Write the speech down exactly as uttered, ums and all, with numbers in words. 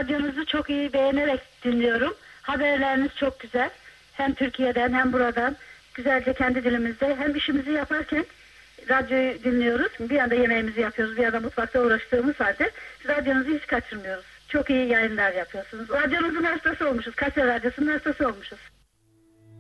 radyonuzu çok iyi beğenerek dinliyorum. Haberleriniz çok güzel. Hem Türkiye'den hem buradan güzelce kendi dilimizde hem işimizi yaparken radyoyu dinliyoruz. Bir yanda yemeğimizi yapıyoruz, bir yanda mutfakta uğraştığımız halde radyonuzu hiç kaçırmıyoruz. Çok iyi yayınlar yapıyorsunuz. Radyonuzun hastası olmuşuz. Kayseri Radyosu'nun hastası olmuşuz.